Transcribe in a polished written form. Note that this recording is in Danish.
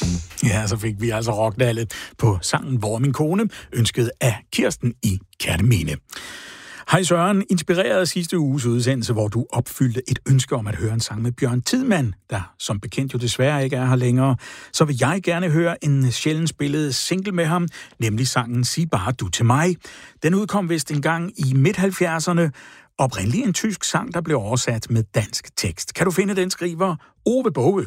Ja, så fik vi altså rockdallet på sangen Hvor er min kone, ønsket af Kirsten i Kerteminde. Hej Søren, inspireret af sidste uges udsendelse, hvor du opfyldte et ønske om at høre en sang med Bjørn Tidemand, der som bekendt jo desværre ikke er her længere, så vil jeg gerne høre en sjældent spillet single med ham, nemlig sangen Sig bare du til mig. Den udkom vist engang i midt-70'erne, oprindeligt en tysk sang, der blev oversat med dansk tekst. Kan du finde den, skriver Ove Bogø.